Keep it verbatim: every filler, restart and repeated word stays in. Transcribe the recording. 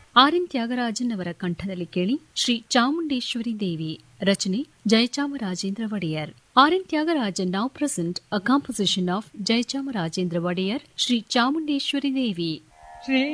R N Thyagarajan ಅವರ ಕಂಠದಲ್ಲಿ ಕೇಳಿ ಶ್ರೀ ಚಾಮುಂಡೇಶ್ವರಿ ದೇವಿ ರಚನೆ Jayachamarajendra Wadiyar. R N Thyagarajan now present a composition of Jayachamarajendra Wadiyar Shri Chamundeshwari Devi.